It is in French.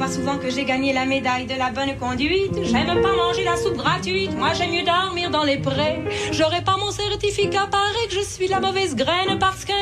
pas souvent que j'ai gagné la médaille de la bonne conduite. J'aime pas manger la soupe gratuite, moi j'aime mieux dormir dans les prés. J'aurais pas mon certificat, paraît que je suis la mauvaise graine parce que